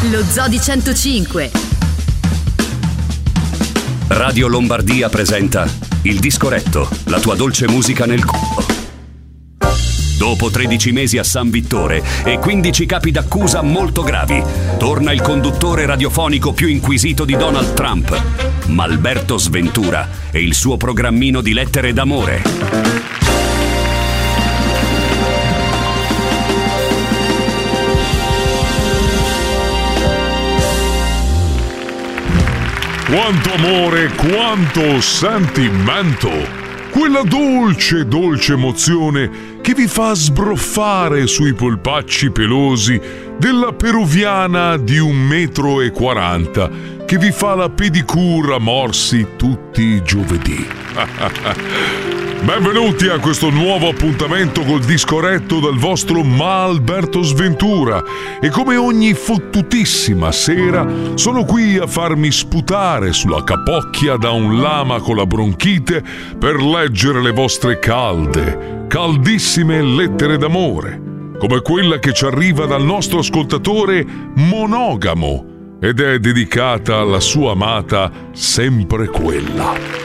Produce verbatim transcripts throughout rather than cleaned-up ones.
Lo Zoo di centocinque. Radio Lombardia presenta Il Discoretto, la tua dolce musica nel c***o. Dopo tredici mesi a San Vittore e quindici capi d'accusa molto gravi, torna il conduttore radiofonico più inquisito di Donald Trump, Malberto Sventura, e il suo programmino di lettere d'amore. Quanto amore, quanto sentimento! Quella dolce, dolce emozione che vi fa sbroffare sui polpacci pelosi della peruviana di un metro e quaranta che vi fa la pedicure a morsi tutti i giovedì. Benvenuti a questo nuovo appuntamento col Discoretto dal vostro Malberto Sventura, e come ogni fottutissima sera sono qui a farmi sputare sulla capocchia da un lama con la bronchite per leggere le vostre calde, caldissime lettere d'amore, come quella che ci arriva dal nostro ascoltatore monogamo ed è dedicata alla sua amata sempre quella.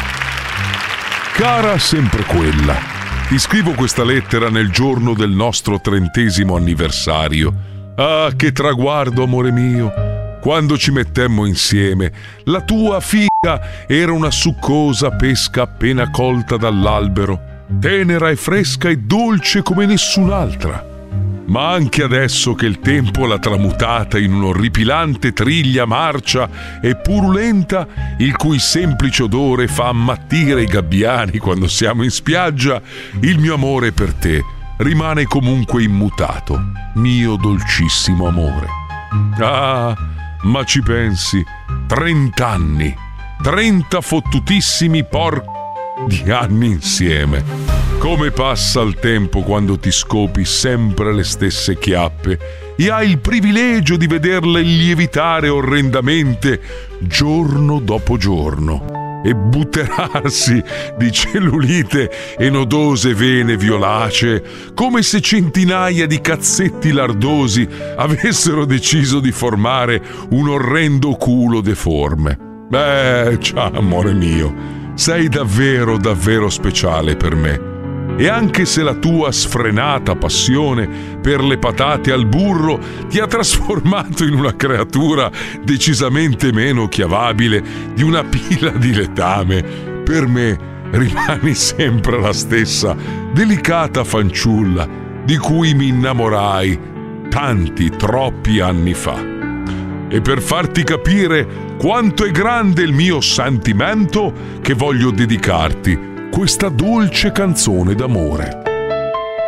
Cara sempre quella, ti scrivo questa lettera nel giorno del nostro trentesimo anniversario. Ah, che traguardo, amore mio! Quando ci mettemmo insieme, la tua figa era una succosa pesca appena colta dall'albero, tenera e fresca e dolce come nessun'altra. Ma anche adesso che il tempo l'ha tramutata in un'orripilante triglia marcia e purulenta, il cui semplice odore fa ammattire i gabbiani quando siamo in spiaggia, il mio amore per te rimane comunque immutato, mio dolcissimo amore. Ah, ma ci pensi, trent'anni, trenta fottutissimi porc di anni insieme. Come passa il tempo quando ti scopi sempre le stesse chiappe e hai il privilegio di vederle lievitare orrendamente giorno dopo giorno e butterarsi di cellulite e nodose vene violacee, come se centinaia di cazzetti lardosi avessero deciso di formare un orrendo culo deforme. Beh, ciao amore mio, sei davvero davvero speciale per me. E anche se la tua sfrenata passione per le patate al burro ti ha trasformato in una creatura decisamente meno chiavabile di una pila di letame, per me rimani sempre la stessa delicata fanciulla di cui mi innamorai tanti, troppi anni fa. E per farti capire quanto è grande il mio sentimento, che voglio dedicarti questa dolce canzone d'amore.